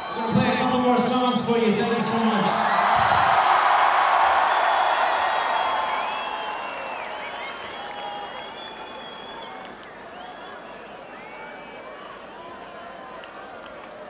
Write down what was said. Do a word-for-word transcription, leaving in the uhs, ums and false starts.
We're going to play a couple more songs for you. Thank you so much.